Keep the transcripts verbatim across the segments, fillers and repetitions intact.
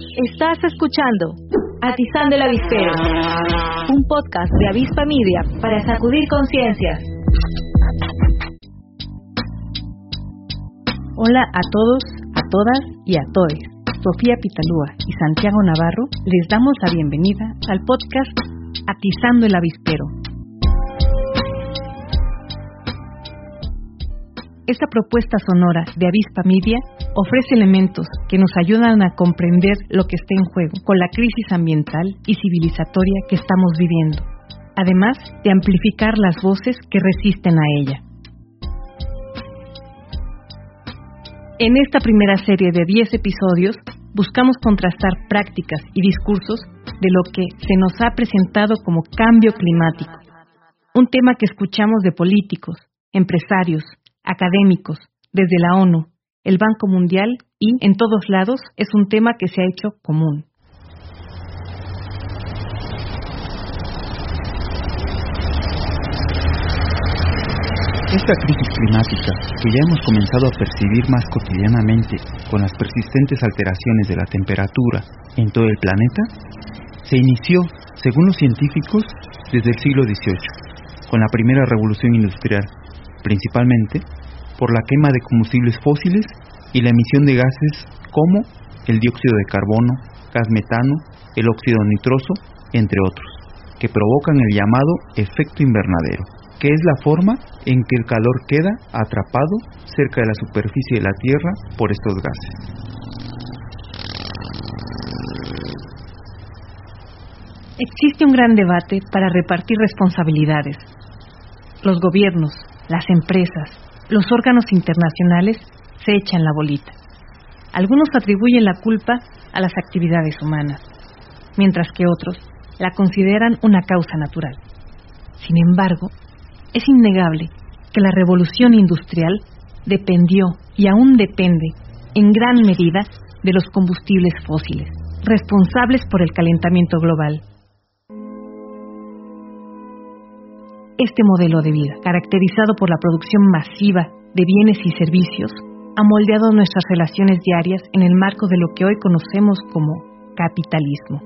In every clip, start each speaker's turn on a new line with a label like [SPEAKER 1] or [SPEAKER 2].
[SPEAKER 1] Estás escuchando Atizando el Avispero, un podcast de Avispa Media para sacudir conciencias. Hola a todos, a todas y a todes. Sofía Pitalúa y Santiago Navarro les damos la bienvenida al podcast Atizando el Avispero. Esta propuesta sonora de Avispa Media ofrece elementos que nos ayudan a comprender lo que está en juego con la crisis ambiental y civilizatoria que estamos viviendo, además de amplificar las voces que resisten a ella. En esta primera serie de diez episodios, buscamos contrastar prácticas y discursos de lo que se nos ha presentado como cambio climático, un tema que escuchamos de políticos, empresarios, académicos, desde la ONU, el Banco Mundial y, en todos lados, es un tema que se ha hecho común.
[SPEAKER 2] Esta crisis climática, que ya hemos comenzado a percibir más cotidianamente con las persistentes alteraciones de la temperatura en todo el planeta, se inició, según los científicos, desde el siglo dieciocho, con la primera revolución industrial, principalmente por la quema de combustibles fósiles y la emisión de gases como el dióxido de carbono, gas metano, el óxido nitroso, entre otros, que provocan el llamado efecto invernadero, que es la forma en que el calor queda atrapado cerca de la superficie de la Tierra por estos gases.
[SPEAKER 1] Existe un gran debate para repartir responsabilidades. Los gobiernos, las empresas, los órganos internacionales se echan la bolita. Algunos atribuyen la culpa a las actividades humanas, mientras que otros la consideran una causa natural. Sin embargo, es innegable que la revolución industrial dependió y aún depende en gran medida de los combustibles fósiles, responsables por el calentamiento global. Este modelo de vida, caracterizado por la producción masiva de bienes y servicios, ha moldeado nuestras relaciones diarias en el marco de lo que hoy conocemos como capitalismo.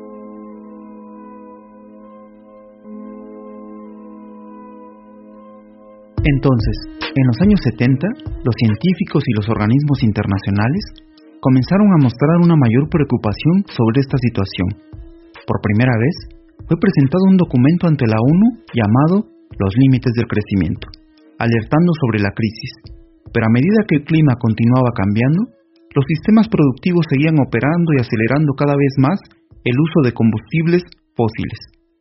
[SPEAKER 2] Entonces, en los años setenta, los científicos y los organismos internacionales comenzaron a mostrar una mayor preocupación sobre esta situación. Por primera vez, fue presentado un documento ante la ONU llamado Los Límites del Crecimiento, alertando sobre la crisis. Pero a medida que el clima continuaba cambiando, los sistemas productivos seguían operando y acelerando cada vez más el uso de combustibles fósiles.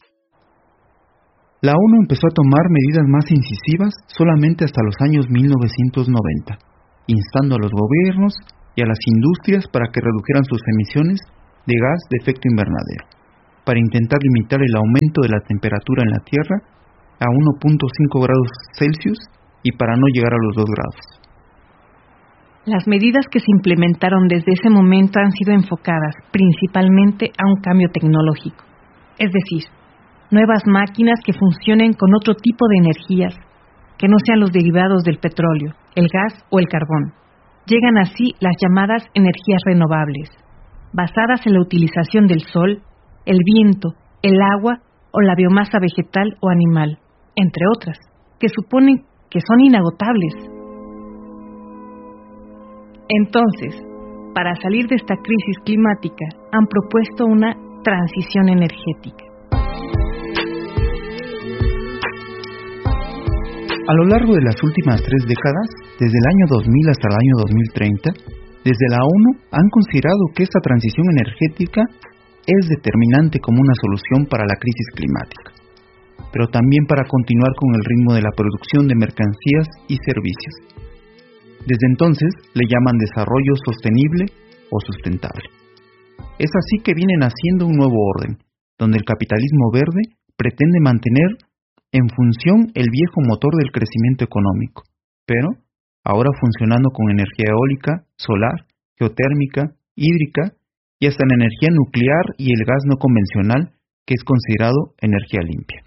[SPEAKER 2] La ONU empezó a tomar medidas más incisivas solamente hasta los años mil novecientos noventa, instando a los gobiernos y a las industrias para que redujeran sus emisiones de gas de efecto invernadero, para intentar limitar el aumento de la temperatura en la Tierra a uno punto cinco grados Celsius y para no llegar a los dos grados.
[SPEAKER 1] Las medidas que se implementaron desde ese momento han sido enfocadas principalmente a un cambio tecnológico, es decir, nuevas máquinas que funcionen con otro tipo de energías, que no sean los derivados del petróleo, el gas o el carbón. Llegan así las llamadas energías renovables, basadas en la utilización del sol, el viento, el agua o la biomasa vegetal o animal, entre otras, que suponen que son inagotables. Entonces, para salir de esta crisis climática, han propuesto una transición energética.
[SPEAKER 2] A lo largo de las últimas tres décadas, desde el año dos mil hasta el año dos mil treinta, desde la ONU han considerado que esta transición energética es determinante como una solución para la crisis climática, pero también para continuar con el ritmo de la producción de mercancías y servicios. Desde entonces le llaman desarrollo sostenible o sustentable. Es así que viene naciendo un nuevo orden, donde el capitalismo verde pretende mantener en función el viejo motor del crecimiento económico, pero ahora funcionando con energía eólica, solar, geotérmica, hídrica y hasta en energía nuclear y el gas no convencional, que es considerado energía limpia.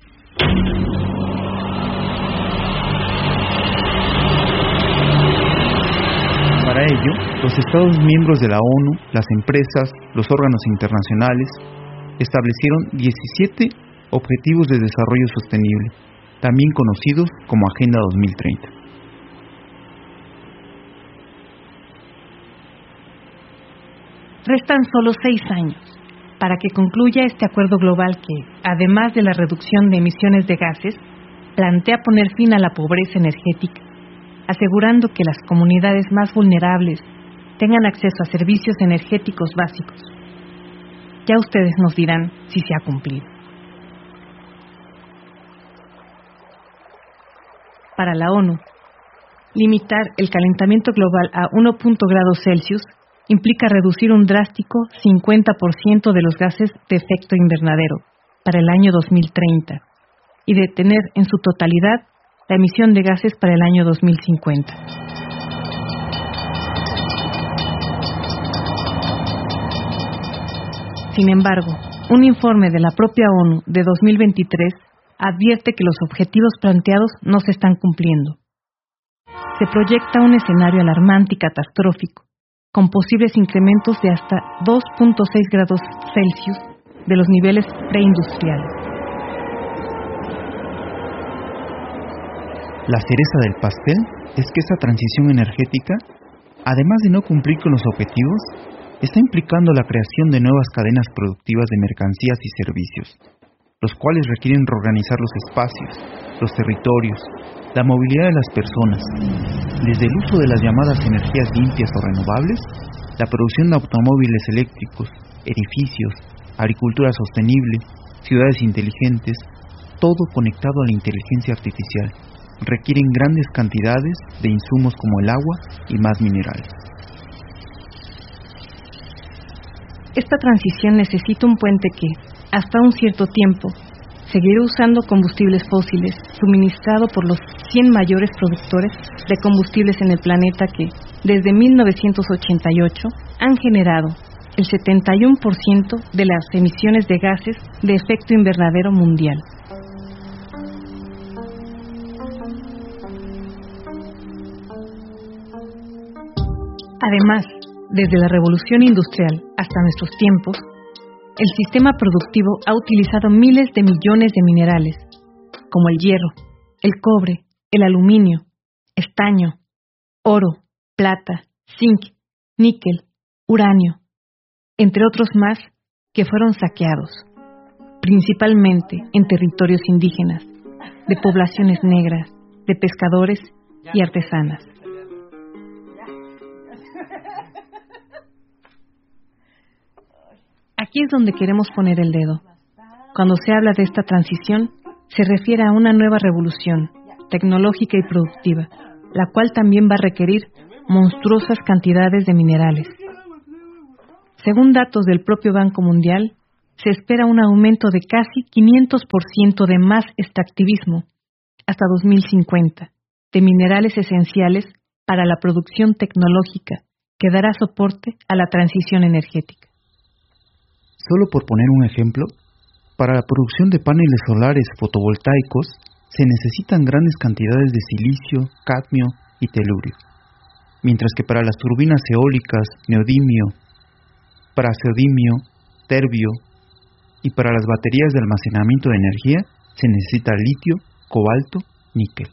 [SPEAKER 2] Para ello, los Estados miembros de la ONU, las empresas, los órganos internacionales, establecieron diecisiete Objetivos de Desarrollo Sostenible, también conocidos como Agenda dos mil treinta.
[SPEAKER 1] Restan solo seis años para que concluya este acuerdo global que, además de la reducción de emisiones de gases, plantea poner fin a la pobreza energética, asegurando que las comunidades más vulnerables tengan acceso a servicios energéticos básicos. Ya ustedes nos dirán si se ha cumplido. Para la ONU, limitar el calentamiento global a uno grados Celsius implica reducir un drástico cincuenta por ciento de los gases de efecto invernadero para el año dos mil treinta y detener en su totalidad la emisión de gases para el año dos mil cincuenta. Sin embargo, un informe de la propia ONU de dos mil veintitrés advierte que los objetivos planteados no se están cumpliendo. Se proyecta un escenario alarmante y catastrófico, con posibles incrementos de hasta dos punto seis grados Celsius de los niveles preindustriales.
[SPEAKER 2] La cereza del pastel es que esta transición energética, además de no cumplir con los objetivos, está implicando la creación de nuevas cadenas productivas de mercancías y servicios, los cuales requieren reorganizar los espacios, los territorios, la movilidad de las personas, desde el uso de las llamadas energías limpias o renovables, la producción de automóviles eléctricos, edificios, agricultura sostenible, ciudades inteligentes, todo conectado a la inteligencia artificial. Requieren grandes cantidades de insumos como el agua y más minerales.
[SPEAKER 1] Esta transición necesita un puente que, hasta un cierto tiempo, seguirá usando combustibles fósiles suministrado por los cien mayores productores de combustibles en el planeta que, desde mil novecientos ochenta y ocho, han generado el setenta y uno por ciento de las emisiones de gases de efecto invernadero mundial. Además, desde la revolución industrial hasta nuestros tiempos, el sistema productivo ha utilizado miles de millones de minerales, como el hierro, el cobre, el aluminio, estaño, oro, plata, zinc, níquel, uranio, entre otros más que fueron saqueados, principalmente en territorios indígenas, de poblaciones negras, de pescadores y artesanas. Aquí es donde queremos poner el dedo. Cuando se habla de esta transición, se refiere a una nueva revolución tecnológica y productiva, la cual también va a requerir monstruosas cantidades de minerales. Según datos del propio Banco Mundial, se espera un aumento de casi quinientos por ciento de más extractivismo hasta dos mil cincuenta, de minerales esenciales para la producción tecnológica que dará soporte a la transición energética.
[SPEAKER 2] Solo por poner un ejemplo, para la producción de paneles solares fotovoltaicos se necesitan grandes cantidades de silicio, cadmio y telurio, mientras que para las turbinas eólicas, neodimio, praseodimio, terbio y para las baterías de almacenamiento de energía se necesita litio, cobalto, níquel.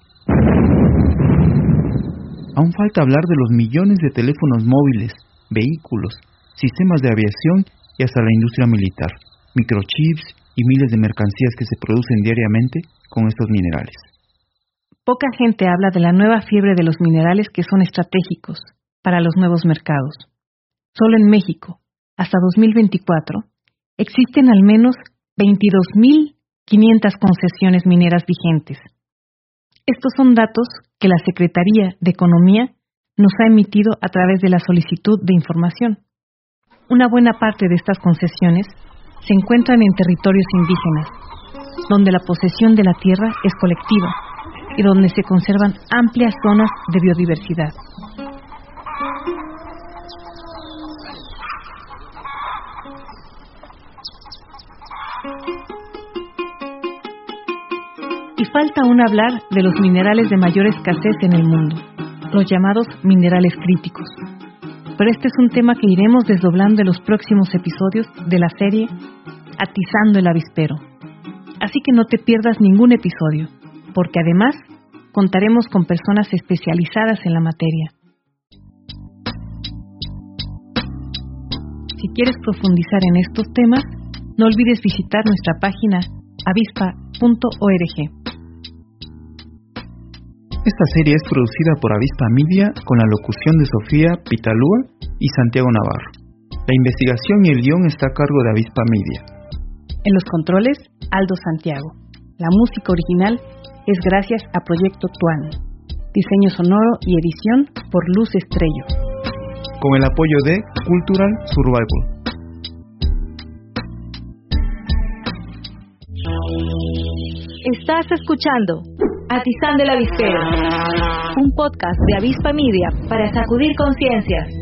[SPEAKER 2] Aún falta hablar de los millones de teléfonos móviles, vehículos, sistemas de aviación y hasta la industria militar, microchips y miles de mercancías que se producen diariamente con estos minerales.
[SPEAKER 1] Poca gente habla de la nueva fiebre de los minerales que son estratégicos para los nuevos mercados. Solo en México, hasta dos mil veinticuatro, existen al menos veintidós mil quinientas concesiones mineras vigentes. Estos son datos que la Secretaría de Economía nos ha emitido a través de la solicitud de información. Una buena parte de estas concesiones se encuentran en territorios indígenas, donde la posesión de la tierra es colectiva y donde se conservan amplias zonas de biodiversidad. Y falta aún hablar de los minerales de mayor escasez en el mundo, los llamados minerales críticos. pero este es un tema que iremos desdoblando en los próximos episodios de la serie Atizando el Avispero. Así que no te pierdas ningún episodio, porque además contaremos con personas especializadas en la materia. Si quieres profundizar en estos temas, no olvides visitar nuestra página avispa punto org.
[SPEAKER 2] Esta serie es producida por Avispa Media con la locución de Sofía Pitalúa y Santiago Navarro. La investigación y el guión está a cargo de Avispa Media.
[SPEAKER 1] En los controles, Aldo Santiago. La música original es gracias a Proyecto Tuan. Diseño sonoro y edición por Luz Estrello.
[SPEAKER 2] Con el apoyo de Cultural Survival.
[SPEAKER 3] Estás escuchando Atizando el Avispero, un podcast de Avispa Media para sacudir conciencias.